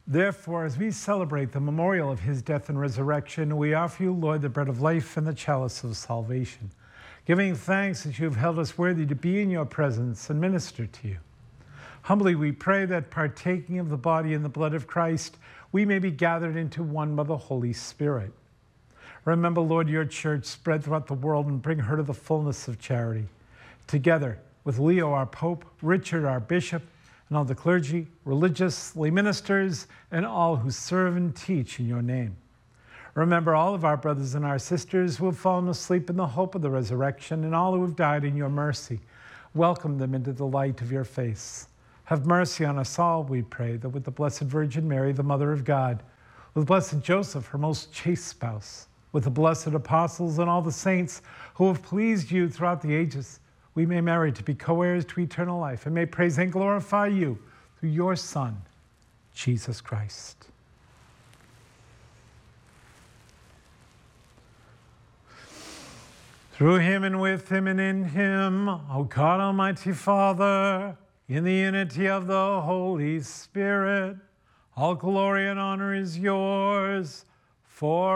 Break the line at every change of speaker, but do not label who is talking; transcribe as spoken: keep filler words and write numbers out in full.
Therefore, as we celebrate the memorial of his death and resurrection, we offer you, Lord, the bread of life and the chalice of salvation, giving thanks that you have held us worthy to be in your presence and minister to you. Humbly we pray that, partaking of the body and the blood of Christ, we may be gathered into one by the Holy Spirit. Remember, Lord, your church spread throughout the world and bring her to the fullness of charity. Together with Leo, our Pope, Richard, our Bishop, and all the clergy, religious, lay ministers, and all who serve and teach in your name. Remember all of our brothers and our sisters who have fallen asleep in the hope of the resurrection, and all who have died in your mercy. Welcome them into the light of your face. Have mercy on us all, we pray, that with the Blessed Virgin Mary, the Mother of God, with blessed Joseph, her most chaste spouse, with the blessed apostles and all the saints who have pleased you throughout the ages, we may merit to be co-heirs to eternal life and may praise and glorify you through your Son, Jesus Christ. Through him and with him and in him, O God, Almighty Father, in the unity of the Holy Spirit, all glory and honor is yours, for